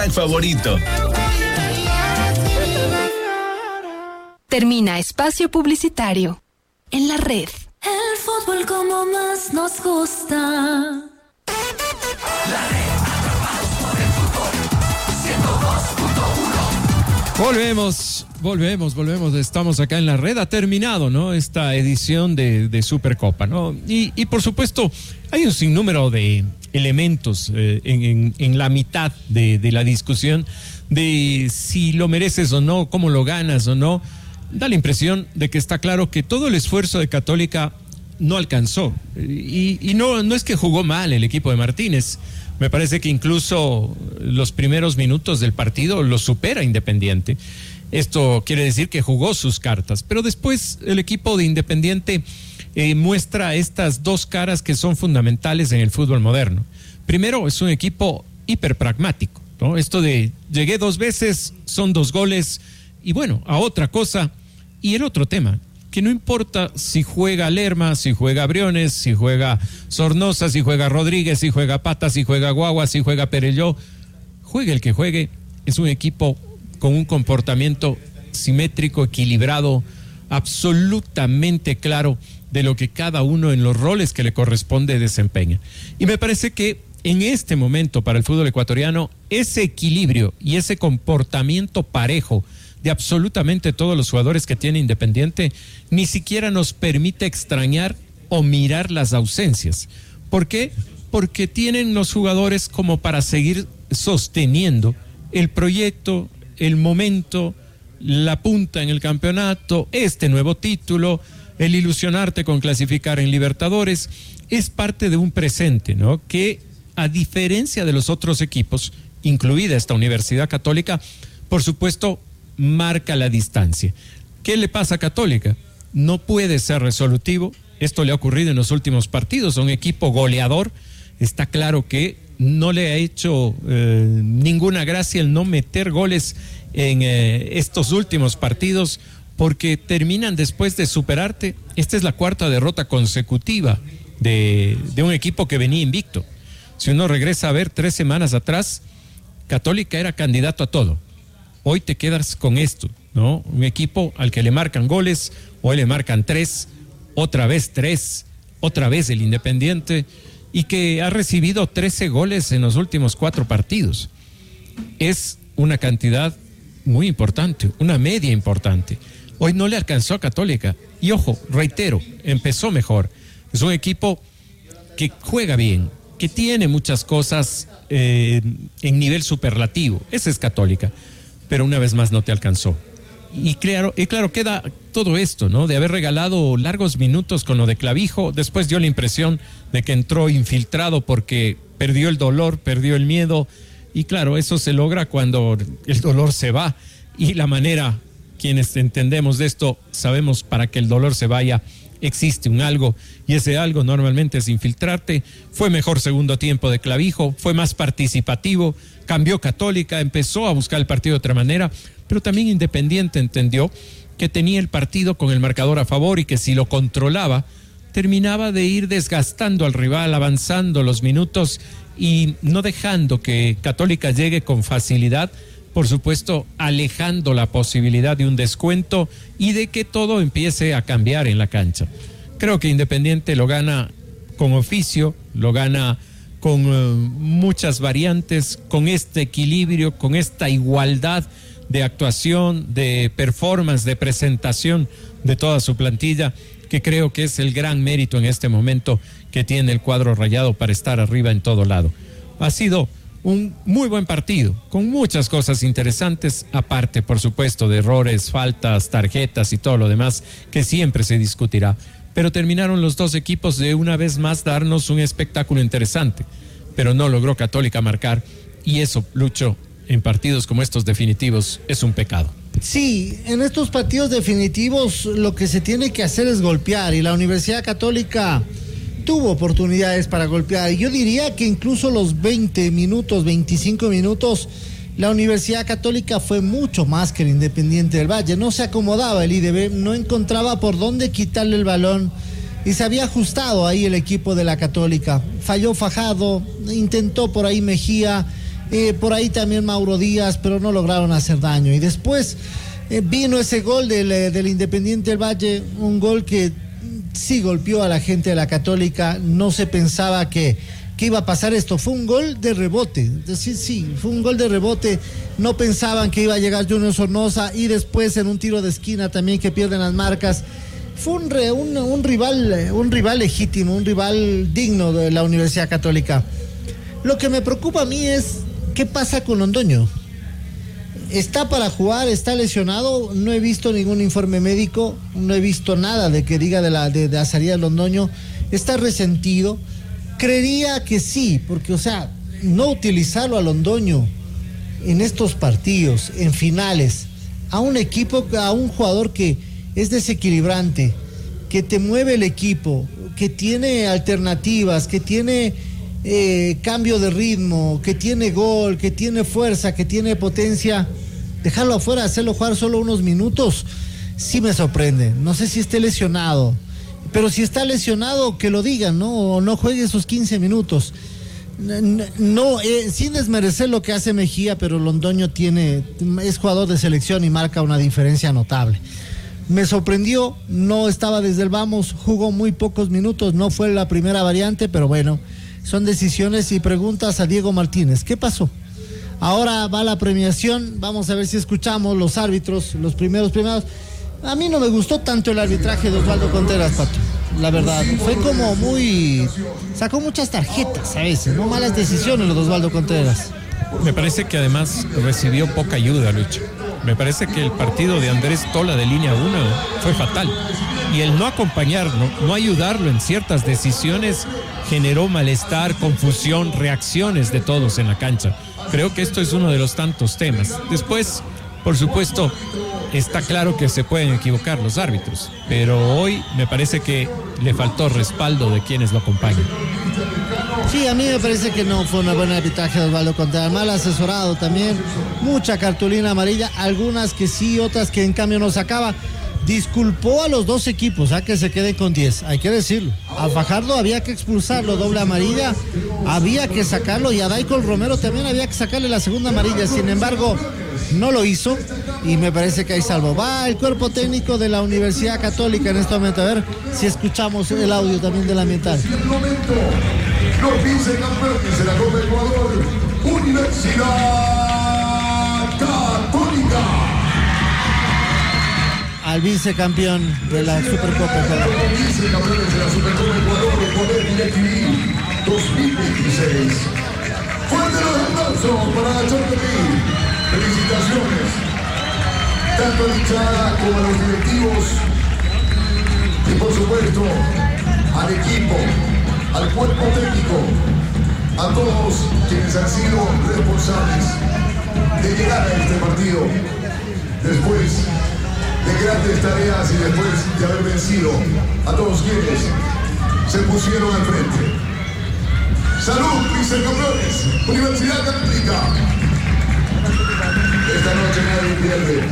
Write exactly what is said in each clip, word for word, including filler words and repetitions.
favorito. Termina espacio publicitario en la red. El fútbol como más nos gusta. La red, atrapados por el fútbol. ciento dos punto uno. Volvemos, volvemos, volvemos. Estamos acá en la red. Ha terminado, ¿no? Esta edición de, de Supercopa, ¿no? Y, y por supuesto, hay un sinnúmero de elementos eh, en, en, en la mitad de, de la discusión de si lo mereces o no, cómo lo ganas o no. Da la impresión de que está claro que todo el esfuerzo de Católica no alcanzó. Y, y no, no es que jugó mal el equipo de Martínez. Me parece que incluso los primeros minutos del partido lo supera Independiente. Esto quiere decir que jugó sus cartas. Pero después el equipo de Independiente eh, muestra estas dos caras que son fundamentales en el fútbol moderno. Primero, es un equipo hiperpragmático, ¿no? Esto de llegué dos veces, son dos goles, y bueno, a otra cosa. Y el otro tema, que no importa si juega Lerma, si juega Briones, si juega Sornosa, si juega Rodríguez, si juega Pata, si juega Guagua, si juega Perelló, juegue el que juegue, es un equipo con un comportamiento simétrico, equilibrado, absolutamente claro de lo que cada uno en los roles que le corresponde desempeña. Y me parece que en este momento para el fútbol ecuatoriano, ese equilibrio y ese comportamiento parejo de absolutamente todos los jugadores que tiene Independiente, ni siquiera nos permite extrañar o mirar las ausencias. ¿Por qué? Porque tienen los jugadores como para seguir sosteniendo el proyecto, el momento, la punta en el campeonato, este nuevo título, el ilusionarte con clasificar en Libertadores. Es parte de un presente, ¿no? Que a diferencia de los otros equipos, incluida esta Universidad Católica, por supuesto, marca la distancia. ¿Qué le pasa a Católica? No puede ser resolutivo. Esto le ha ocurrido en los últimos partidos. Un equipo goleador. Está claro que no le ha hecho eh, ninguna gracia el no meter goles en eh, estos últimos partidos, porque terminan después de superarte. Esta es la cuarta derrota consecutiva de, de un equipo que venía invicto. Si uno regresa a ver tres semanas atrás, Católica era candidato a todo. Hoy te quedas con esto, ¿no? Un equipo al que le marcan goles, hoy le marcan tres, otra vez tres, otra vez el Independiente, y que ha recibido trece goles en los últimos cuatro partidos. Es una cantidad muy importante, una media importante. Hoy no le alcanzó a Católica. Y ojo, reitero, empezó mejor. Es un equipo que juega bien, que tiene muchas cosas eh, en nivel superlativo. Ese es Católica. Pero una vez más no te alcanzó. Y claro, y claro, queda todo esto, ¿no? De haber regalado largos minutos con lo de Clavijo. Después dio la impresión de que entró infiltrado porque perdió el dolor, perdió el miedo. Y claro, eso se logra cuando el dolor se va. Y la manera, quienes entendemos de esto, sabemos para que el dolor se vaya, existe un algo. Y ese algo normalmente es infiltrarte. Fue mejor segundo tiempo de Clavijo, fue más participativo. Cambió Católica, empezó a buscar el partido de otra manera, pero también Independiente entendió que tenía el partido con el marcador a favor y que si lo controlaba, terminaba de ir desgastando al rival, avanzando los minutos y no dejando que Católica llegue con facilidad, por supuesto, alejando la posibilidad de un descuento y de que todo empiece a cambiar en la cancha. Creo que Independiente lo gana con oficio, lo gana con uh, muchas variantes, con este equilibrio, con esta igualdad de actuación, de performance, de presentación de toda su plantilla, que creo que es el gran mérito en este momento que tiene el cuadro rayado para estar arriba en todo lado. Ha sido un muy buen partido, con muchas cosas interesantes, aparte, por supuesto, de errores, faltas, tarjetas y todo lo demás que siempre se discutirá. Pero terminaron los dos equipos de una vez más darnos un espectáculo interesante, pero no logró Católica marcar, y eso, Lucho, en partidos como estos definitivos, es un pecado. Sí, en estos partidos definitivos lo que se tiene que hacer es golpear, y la Universidad Católica tuvo oportunidades para golpear, y yo diría que incluso los veinte minutos, veinticinco minutos, la Universidad Católica fue mucho más que el Independiente del Valle. No se acomodaba el I D B, no encontraba por dónde quitarle el balón y se había ajustado ahí el equipo de la Católica. Falló Fajardo, intentó por ahí Mejía eh, por ahí también Mauro Díaz, pero no lograron hacer daño. Y después eh, vino ese gol del, eh, del Independiente del Valle, un gol que sí golpeó a la gente de la Católica. No se pensaba que, que iba a pasar esto. Fue un gol de rebote. Sí, sí, fue un gol de rebote. No pensaban que iba a llegar Junior Sornosa, y después en un tiro de esquina también que pierden las marcas. Fue un, re, un, un rival, un rival legítimo, un rival digno de la Universidad Católica. Lo que me preocupa a mí es qué pasa con Londoño. Está para jugar, está lesionado, no he visto ningún informe médico, no he visto nada de que diga de la de, de Azarías Londoño. Está resentido. Creería que sí, porque o sea, no utilizarlo a Londoño en estos partidos, en finales, a un equipo, a un jugador que es desequilibrante, que te mueve el equipo, que tiene alternativas, que tiene eh, cambio de ritmo, que tiene gol, que tiene fuerza, que tiene potencia. Dejarlo afuera, hacerlo jugar solo unos minutos, sí me sorprende. No sé si esté lesionado, pero si está lesionado, que lo digan, ¿no? O no juegue esos quince minutos. No, eh, sin desmerecer lo que hace Mejía, pero Londoño tiene, es jugador de selección y marca una diferencia notable. Me sorprendió, no estaba desde el vamos, jugó muy pocos minutos, no fue la primera variante, pero bueno, son decisiones y preguntas a Diego Martínez. ¿Qué pasó? Ahora va la premiación, vamos a ver si escuchamos los árbitros, los primeros primeros. A mí no me gustó tanto el arbitraje de Osvaldo Contreras, Pato, la verdad. Fue como muy... sacó muchas tarjetas a veces, no malas decisiones los de Osvaldo Contreras. Me parece que además recibió poca ayuda, Lucho. Me parece que el partido de Andrés Tola de línea uno fue fatal. Y el no acompañarlo, no ayudarlo en ciertas decisiones, generó malestar, confusión, reacciones de todos en la cancha. Creo que esto es uno de los tantos temas. Después, por supuesto, está claro que se pueden equivocar los árbitros, pero hoy me parece que le faltó respaldo de quienes lo acompañan. Sí, a mí me parece que no fue una buena arbitraje de Osvaldo Contreras, mal asesorado también, mucha cartulina amarilla, algunas que sí, otras que en cambio no sacaba. Disculpó a los dos equipos, a que se queden con diez, hay que decirlo. A Fajardo había que expulsarlo, doble amarilla, había que sacarlo, y a Daicol Romero también había que sacarle la segunda amarilla. Sin embargo, no lo hizo y me parece que hay salvo. Va el cuerpo técnico de la Universidad Católica en este momento, a ver si escuchamos el audio también del ambiental. En el momento, los vicecampeones de la Copa Ecuador, Universidad Católica. Al vicecampeón de la Supercopa Ecuador. Vicecampeones de la Supercopa Ecuador, Poder Guayaquil dos mil veintiséis. Fuerte los aplausos para la Champions. Felicitaciones tanto a la hinchada como a los directivos y por supuesto al equipo, al cuerpo técnico, a todos quienes han sido responsables de llegar a este partido después de grandes tareas y después de haber vencido a todos quienes se pusieron al frente. Salud, vicecampeones, Universidad Católica. Esta noche nadie pierde.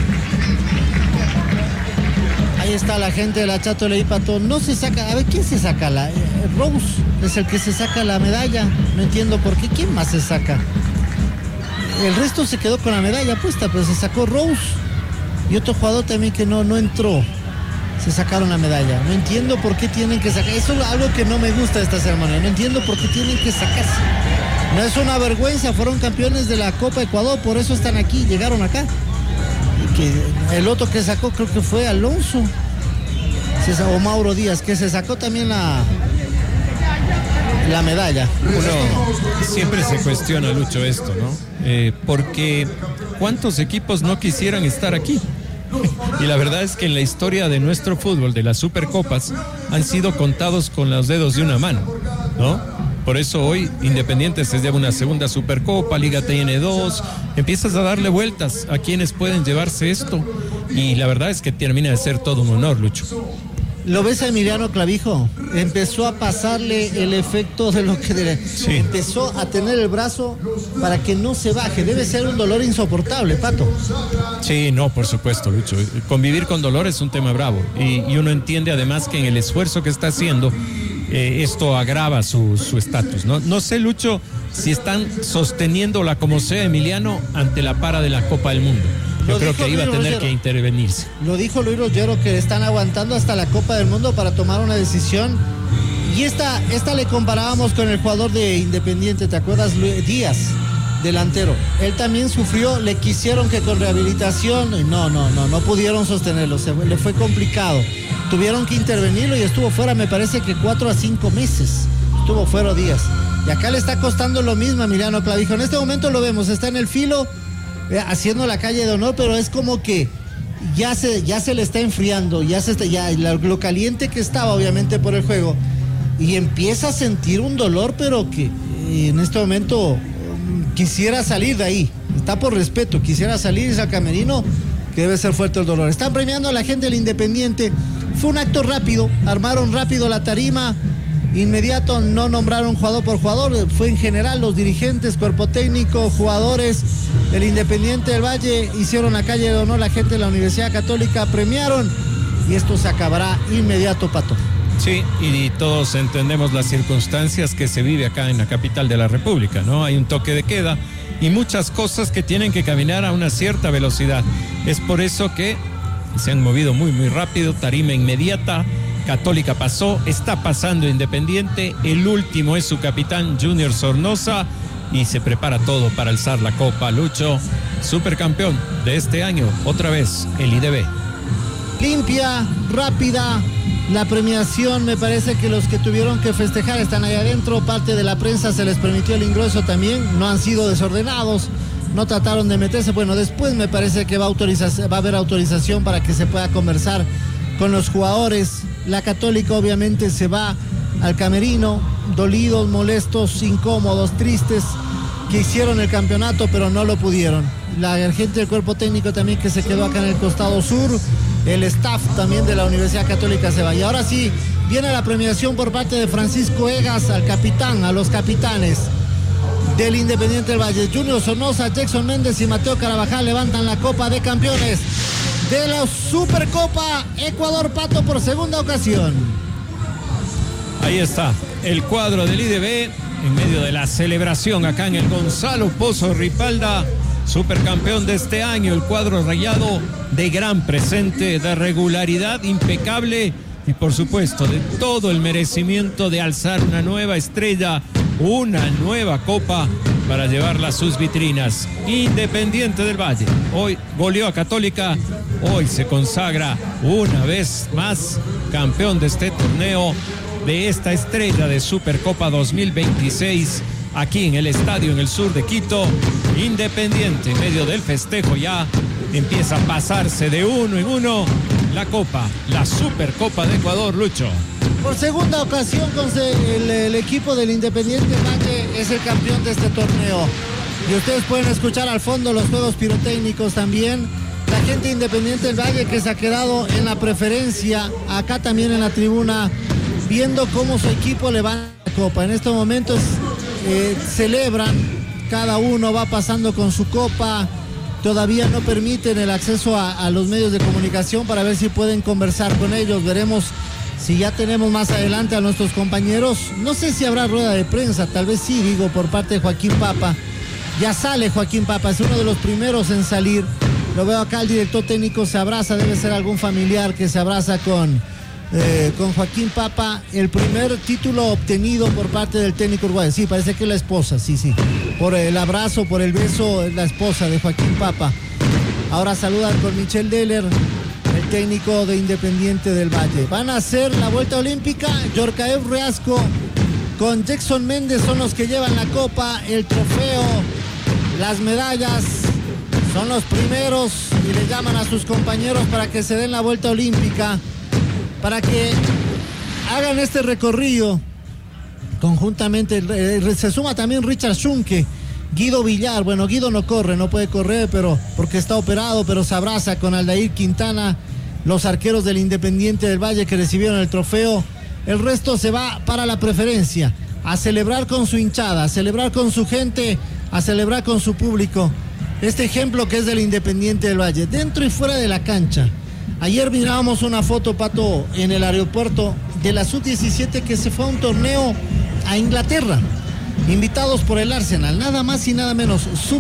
Ahí está la gente de la Chato Leí, Pato. No se saca, a ver, ¿quién se saca? La, eh, Rose es el que se saca la medalla. No entiendo por qué. ¿Quién más se saca? El resto se quedó con la medalla puesta, pero se sacó Rose. Y otro jugador también que no, no entró. Se sacaron la medalla. No entiendo por qué tienen que sacar. Eso es algo que no me gusta de esta ceremonia. No entiendo por qué tienen que sacarse. No es una vergüenza, fueron campeones de la Copa Ecuador, por eso están aquí, llegaron acá. Y que el otro que sacó creo que fue Alonso, o Mauro Díaz, que se sacó también la, la medalla. Uno siempre se cuestiona, Lucho, esto, ¿no? Eh, porque ¿cuántos equipos no quisieran estar aquí? Y la verdad es que en la historia de nuestro fútbol, de las Supercopas, han sido contados con los dedos de una mano, ¿no? Por eso hoy Independiente se lleva una segunda Supercopa, Liga tiene dos, empiezas a darle vueltas a quienes pueden llevarse esto y la verdad es que termina de ser todo un honor, Lucho. ¿Lo ves a Emiliano Clavijo? Empezó a pasarle el efecto de lo que... De... Sí. Empezó a tener el brazo para que no se baje. Debe ser un dolor insoportable, Pato. Sí, no, por supuesto, Lucho. Convivir con dolor es un tema bravo y, y uno entiende además que en el esfuerzo que está haciendo... Eh, esto agrava su estatus, ¿no? No sé, Lucho, si están sosteniéndola como sea, Emiliano, ante la para de la Copa del Mundo. Yo Lo creo dijo que iba a Luis tener Rollero. que intervenirse. Lo dijo Luis Rollero, que están aguantando hasta la Copa del Mundo para tomar una decisión. Y esta, esta le comparábamos con el jugador de Independiente, ¿te acuerdas? Luis Díaz, delantero. Él también sufrió, le quisieron que con rehabilitación, y no, no, no, no pudieron sostenerlo, se, le fue complicado. Tuvieron que intervenirlo y estuvo fuera, me parece que cuatro a cinco meses. Estuvo fuera Díaz. Y acá le está costando lo mismo a Emiliano Clavijo. En este momento lo vemos, está en el filo, eh, haciendo la calle de honor, pero es como que ya se, ya se le está enfriando, ya se está, ya lo, lo caliente que estaba, obviamente, por el juego. Y empieza a sentir un dolor, pero que eh, en este momento um, quisiera salir de ahí. Está por respeto, quisiera salir al camerino, que debe ser fuerte el dolor. Están premiando a la gente del Independiente. Fue un acto rápido, armaron rápido la tarima, inmediato, no nombraron jugador por jugador, fue en general los dirigentes, cuerpo técnico, jugadores del Independiente del Valle, hicieron la calle de honor, la gente de la Universidad Católica premiaron y esto se acabará inmediato, Pato. Sí, y todos entendemos las circunstancias que se vive acá en la capital de la República, ¿no? Hay un toque de queda y muchas cosas que tienen que caminar a una cierta velocidad. Es por eso que se han movido muy, muy rápido, tarima inmediata. Católica pasó, está pasando Independiente, el último es su capitán Junior Sornosa y se prepara todo para alzar la copa. Lucho, supercampeón de este año, otra vez el I D B. Limpia, rápida, la premiación, me parece que los que tuvieron que festejar están ahí adentro, parte de la prensa se les permitió el ingreso también, no han sido desordenados, no trataron de meterse, bueno, después me parece que va a, autorizar, va a haber autorización para que se pueda conversar con los jugadores. La Católica obviamente se va al camerino, dolidos, molestos, incómodos, tristes, que hicieron el campeonato pero no lo pudieron. La gente del cuerpo técnico también que se quedó acá en el costado sur, el staff también de la Universidad Católica se va. Y ahora sí, viene la premiación por parte de Francisco Egas al capitán, a los capitanes del Independiente del Valle. Junior Sornosa, Jackson Méndez y Mateo Carabajal levantan la Copa de Campeones de la Supercopa Ecuador, Pato, por segunda ocasión. Ahí está el cuadro del I D B en medio de la celebración acá en el Gonzalo Pozo Ripalda, supercampeón de este año, el cuadro rayado de gran presente, de regularidad impecable y por supuesto de todo el merecimiento de alzar una nueva estrella, una nueva copa para llevarla a sus vitrinas. Independiente del Valle hoy goleó a Católica, hoy se consagra una vez más campeón de este torneo, de esta estrella de Supercopa dos mil veintiséis, aquí en el estadio en el sur de Quito. Independiente, en medio del festejo, ya empieza a pasarse de uno en uno la copa, la Supercopa de Ecuador, Lucho. Por segunda ocasión el, el equipo del Independiente Valle es el campeón de este torneo. Y ustedes pueden escuchar al fondo los juegos pirotécnicos también. La gente Independiente del Valle que se ha quedado en la preferencia, acá también en la tribuna, viendo cómo su equipo le va a la copa. En estos momentos eh, celebran, cada uno va pasando con su copa. Todavía no permiten el acceso a, a los medios de comunicación para ver si pueden conversar con ellos. Veremos si ya tenemos más adelante a nuestros compañeros. No sé si habrá rueda de prensa, tal vez sí, digo, por parte de Joaquín Papa. Ya sale Joaquín Papa, es uno de los primeros en salir. Lo veo acá, el director técnico se abraza, debe ser algún familiar que se abraza con, eh, con Joaquín Papa. El primer título obtenido por parte del técnico uruguayo. Sí, parece que es la esposa, sí, sí. Por el abrazo, por el beso, es la esposa de Joaquín Papa. Ahora saludan con Michel Deller, el técnico de Independiente del Valle. Van a hacer la vuelta olímpica. Yorcaev Reasco con Jackson Méndez son los que llevan la copa, el trofeo, las medallas. Son los primeros y le llaman a sus compañeros para que se den la vuelta olímpica, para que hagan este recorrido conjuntamente. Se suma también Richard Schunke, Guido Villar. Bueno, Guido no corre, no puede correr, pero porque está operado, pero se abraza con Aldair Quintana, los arqueros del Independiente del Valle que recibieron el trofeo. El resto se va para la preferencia, a celebrar con su hinchada, a celebrar con su gente, a celebrar con su público. Este ejemplo que es del Independiente del Valle, dentro y fuera de la cancha. Ayer mirábamos una foto, Pato, en el aeropuerto de la sub diecisiete que se fue a un torneo a Inglaterra. invitados por el Arsenal, nada más y nada menos.